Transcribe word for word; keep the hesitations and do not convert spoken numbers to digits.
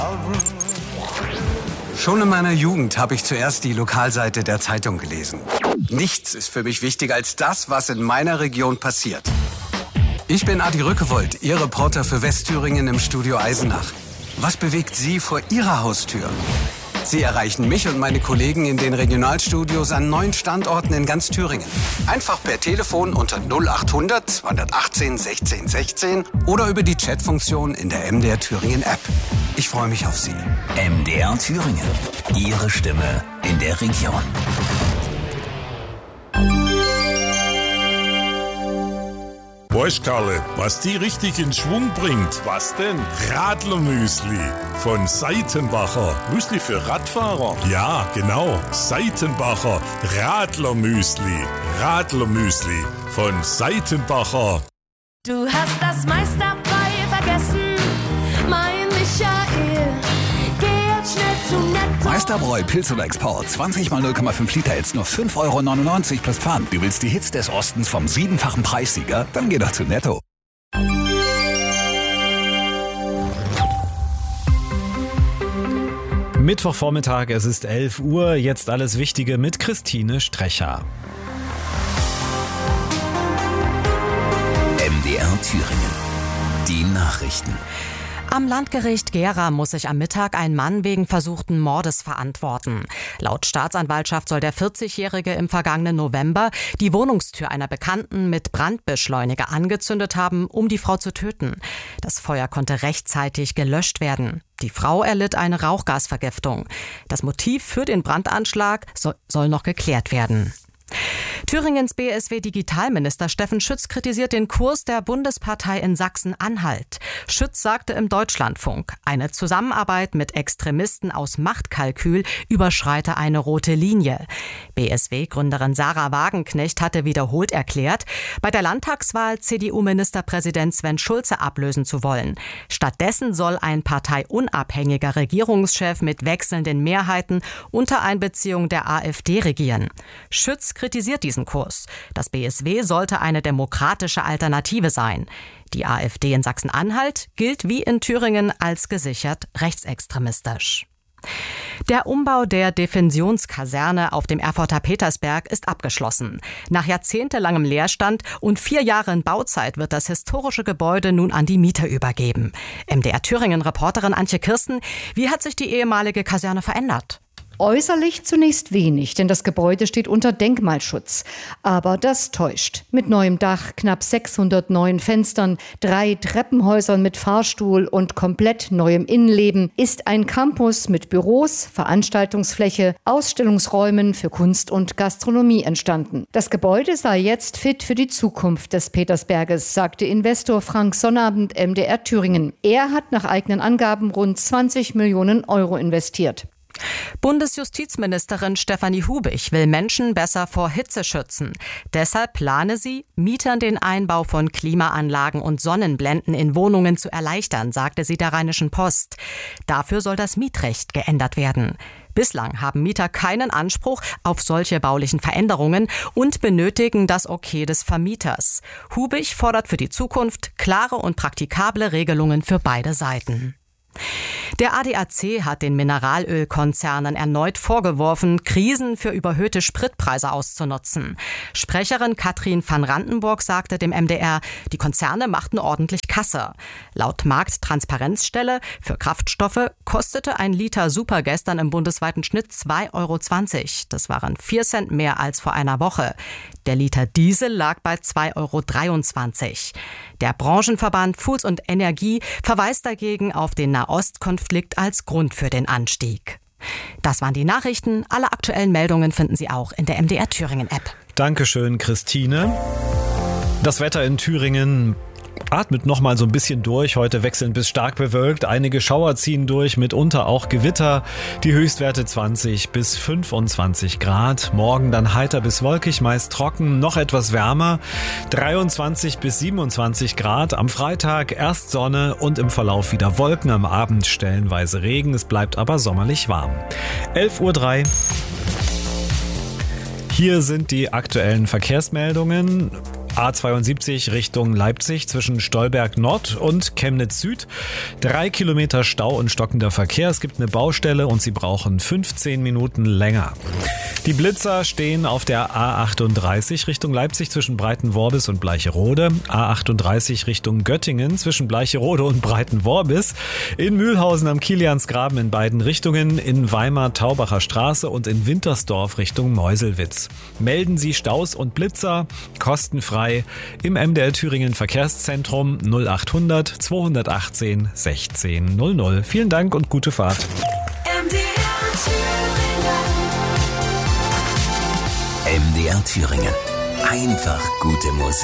Schon in meiner Jugend habe ich zuerst die Lokalseite der Zeitung gelesen. Nichts ist für mich wichtiger als das, was in meiner Region passiert. Ich bin Adi Rückewold, Ihr Reporter für Westthüringen im Studio Eisenach. Was bewegt Sie vor Ihrer Haustür? Sie erreichen mich und meine Kollegen in den Regionalstudios an neun Standorten in ganz Thüringen. Einfach per Telefon unter null acht hundert zweihundertachtzehn sechzehn sechzehn oder über die Chatfunktion in der M D R Thüringen App. Ich freue mich auf Sie. M D R Thüringen. Ihre Stimme in der Region. Weißt Karle, was die richtig in Schwung bringt? Was denn? Radlermüsli von Seitenbacher. Müsli für Radfahrer? Ja, genau. Seitenbacher Radlermüsli. Radlermüsli von Seitenbacher. Du hast das Meisterbräu vergessen, mein Michael. Geh jetzt schnell zu Netto. Meisterbräu Pilz oder Export. zwanzig mal null Komma fünf Liter, jetzt nur fünf Euro neunundneunzig plus Pfand. Du willst die Hits des Ostens vom siebenfachen Preissieger? Dann geh doch zu Netto. Mittwochvormittag, es ist elf Uhr, jetzt alles Wichtige mit Christine Strecher. M D R Thüringen. Die Nachrichten. Am Landgericht Gera muss sich am Mittag ein Mann wegen versuchten Mordes verantworten. Laut Staatsanwaltschaft soll der vierzigjährige im vergangenen November die Wohnungstür einer Bekannten mit Brandbeschleuniger angezündet haben, um die Frau zu töten. Das Feuer konnte rechtzeitig gelöscht werden. Die Frau erlitt eine Rauchgasvergiftung. Das Motiv für den Brandanschlag soll, soll noch geklärt werden. Thüringens B S W-Digitalminister Steffen Schütz kritisiert den Kurs der Bundespartei in Sachsen-Anhalt. Schütz sagte im Deutschlandfunk, eine Zusammenarbeit mit Extremisten aus Machtkalkül überschreite eine rote Linie. B S W-Gründerin Sarah Wagenknecht hatte wiederholt erklärt, bei der Landtagswahl C D U-Ministerpräsident Sven Schulze ablösen zu wollen. Stattdessen soll ein parteiunabhängiger Regierungschef mit wechselnden Mehrheiten unter Einbeziehung der AfD regieren. Schütz kritisiert diesen Kurs. Das B S W sollte eine demokratische Alternative sein. Die AfD in Sachsen-Anhalt gilt wie in Thüringen als gesichert rechtsextremistisch. Der Umbau der Defensionskaserne auf dem Erfurter Petersberg ist abgeschlossen. Nach jahrzehntelangem Leerstand und vier Jahren Bauzeit wird das historische Gebäude nun an die Mieter übergeben. M D R Thüringen-Reporterin Antje Kirsten, wie hat sich die ehemalige Kaserne verändert? Äußerlich zunächst wenig, denn das Gebäude steht unter Denkmalschutz. Aber das täuscht. Mit neuem Dach, knapp sechshundert neuen Fenstern, drei Treppenhäusern mit Fahrstuhl und komplett neuem Innenleben ist ein Campus mit Büros, Veranstaltungsfläche, Ausstellungsräumen für Kunst und Gastronomie entstanden. Das Gebäude sei jetzt fit für die Zukunft des Petersberges, sagte Investor Frank Sonnabend M D R Thüringen. Er hat nach eigenen Angaben rund zwanzig Millionen Euro investiert. Bundesjustizministerin Stefanie Hubich will Menschen besser vor Hitze schützen. Deshalb plane sie, Mietern den Einbau von Klimaanlagen und Sonnenblenden in Wohnungen zu erleichtern, sagte sie der Rheinischen Post. Dafür soll das Mietrecht geändert werden. Bislang haben Mieter keinen Anspruch auf solche baulichen Veränderungen und benötigen das Okay des Vermieters. Hubich fordert für die Zukunft klare und praktikable Regelungen für beide Seiten. Der A D A C hat den Mineralölkonzernen erneut vorgeworfen, Krisen für überhöhte Spritpreise auszunutzen. Sprecherin Katrin van Randenburg sagte dem M D R, die Konzerne machten ordentlich Kasse. Laut Markttransparenzstelle für Kraftstoffe kostete ein Liter Super gestern im bundesweiten Schnitt zwei Euro zwanzig. Das waren vier Cent mehr als vor einer Woche. Der Liter Diesel lag bei zwei Euro dreiundzwanzig. Der Branchenverband Foods und Energie verweist dagegen auf den Nahostkonflikt als Grund für den Anstieg. Das waren die Nachrichten. Alle aktuellen Meldungen finden Sie auch in der M D R Thüringen App. Dankeschön, Christine. Das Wetter in Thüringen atmet noch mal so ein bisschen durch. Heute wechselnd bis stark bewölkt. Einige Schauer ziehen durch, mitunter auch Gewitter. Die Höchstwerte zwanzig bis fünfundzwanzig Grad. Morgen dann heiter bis wolkig, meist trocken, noch etwas wärmer. dreiundzwanzig bis siebenundzwanzig Grad. Am Freitag erst Sonne und im Verlauf wieder Wolken. Am Abend stellenweise Regen. Es bleibt aber sommerlich warm. elf Uhr drei. Hier sind die aktuellen Verkehrsmeldungen. A zweiundsiebzig Richtung Leipzig zwischen Stolberg Nord und Chemnitz Süd. Drei Kilometer Stau und stockender Verkehr. Es gibt eine Baustelle und Sie brauchen fünfzehn Minuten länger. Die Blitzer stehen auf der A achtunddreißig Richtung Leipzig zwischen Breitenworbis und Bleicherode. A achtunddreißig Richtung Göttingen zwischen Bleicherode und Breitenworbis. In Mühlhausen am Kiliansgraben in beiden Richtungen. In Weimar-Taubacher Straße und in Wintersdorf Richtung Meuselwitz. Melden Sie Staus und Blitzer kostenfrei im M D L Thüringen Verkehrszentrum null achthundert zweihundertachtzehn sechzehn null null. Vielen Dank und gute Fahrt. M D R Thüringen. M D R Thüringen. Einfach gute Musik.